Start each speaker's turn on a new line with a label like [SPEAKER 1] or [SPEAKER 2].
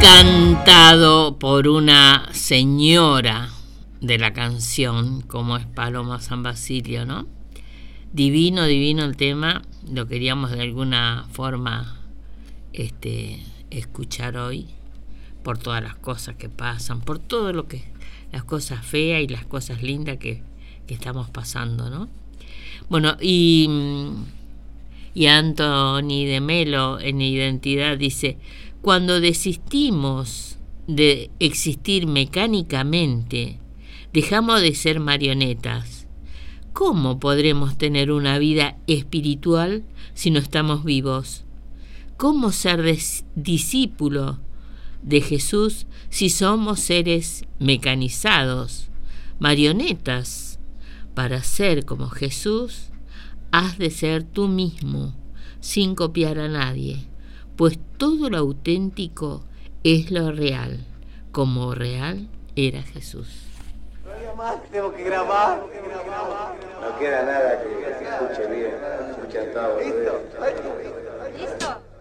[SPEAKER 1] cantado por una señora de la canción, como es Paloma San Basilio, ¿no? Divino, divino el tema, lo queríamos de alguna forma escuchar hoy, por todas las cosas que pasan, por todo lo que, las cosas feas y las cosas lindas que estamos pasando, ¿no? Bueno, y Anthony de Melo en Identidad dice: cuando desistimos de existir mecánicamente, dejamos de ser marionetas. ¿Cómo podremos tener una vida espiritual si no estamos vivos? ¿Cómo ser discípulo de Jesús si somos seres mecanizados, marionetas? Para ser como Jesús, has de ser tú mismo, sin copiar a nadie, pues todo lo auténtico es lo real, como real era Jesús.
[SPEAKER 2] No más, tengo que grabar.
[SPEAKER 3] No queda nada que se escuche bien, se escucha todo.
[SPEAKER 2] ¿Listo? ¿Listo?